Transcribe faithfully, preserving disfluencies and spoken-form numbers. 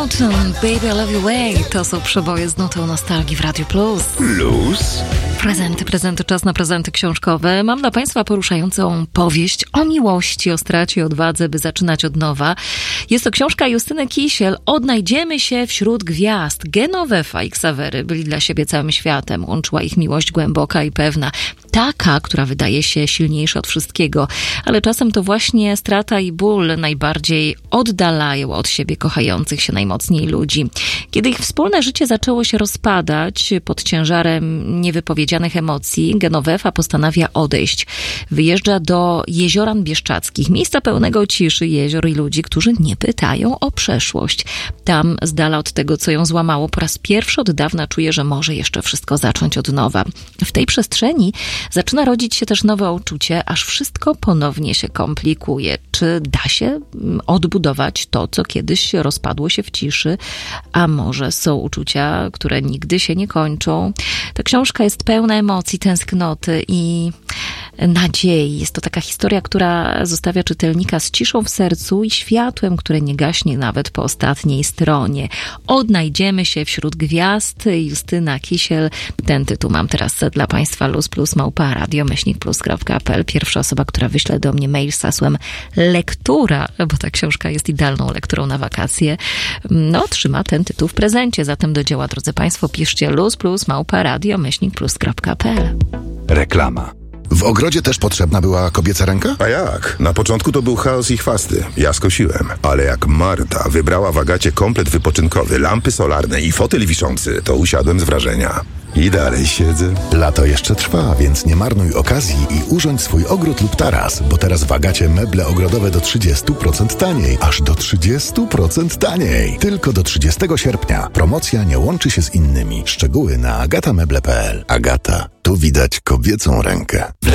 Mountain, Baby I Love You Way. To są przeboje z nutą nostalgii w Radiu Plus. Plus? Prezenty, prezenty, czas na prezenty książkowe. Mam dla Państwa poruszającą powieść o miłości, o stracie i odwadze, by zaczynać od nowa. Jest to książka Justyny Kisiel. Odnajdziemy się wśród gwiazd. Genovefa i Ksawery byli dla siebie całym światem. Łączyła ich miłość głęboka i pewna. Taka, która wydaje się silniejsza od wszystkiego. Ale czasem to właśnie strata i ból najbardziej oddalają od siebie kochających się najmocniej ludzi. Kiedy ich wspólne życie zaczęło się rozpadać pod ciężarem niewypowiedzianych emocji, Genovefa postanawia odejść. Wyjeżdża do Jezioran Bieszczadzkich, miejsca pełnego ciszy, jezior i ludzi, którzy nie pytają o przeszłość. Tam, z dala od tego, co ją złamało, po raz pierwszy od dawna czuje, że może jeszcze wszystko zacząć od nowa. W tej przestrzeni zaczyna rodzić się też nowe uczucie, aż wszystko ponownie się komplikuje. Czy da się odbudować to, co kiedyś rozpadło się w ciszy, a może są uczucia, które nigdy się nie kończą. Ta książka jest pełna emocji, tęsknoty i nadziei. Jest to taka historia, która zostawia czytelnika z ciszą w sercu i światłem, które nie gaśnie nawet po ostatniej stronie. Odnajdziemy się wśród gwiazd. Justyna Kisiel. Ten tytuł mam teraz dla Państwa. Luz plus małpa radio myślnik plus kropka p l. Pierwsza osoba, która wyśle do mnie mail z hasłem lektura, bo ta książka jest idealną lekturą na wakacje, no otrzyma ten tytuł w prezencie. Zatem do dzieła, drodzy Państwo, piszcie luz plus małpa radio myślnik plus kropka p l. Reklama. W ogrodzie też potrzebna była kobieca ręka? A jak? Na początku to był chaos i chwasty. Ja skosiłem. Ale jak Marta wybrała w Agacie komplet wypoczynkowy, lampy solarne i fotel wiszący, to usiadłem z wrażenia. I dalej siedzę. Lato jeszcze trwa, więc nie marnuj okazji i urządź swój ogród lub taras, bo teraz w Agacie meble ogrodowe do trzydzieści procent taniej. Aż do trzydzieści procent taniej. Tylko do trzydziestego sierpnia. Promocja nie łączy się z innymi. Szczegóły na agata meble kropka p l. Agata. Tu widać kobiecą rękę.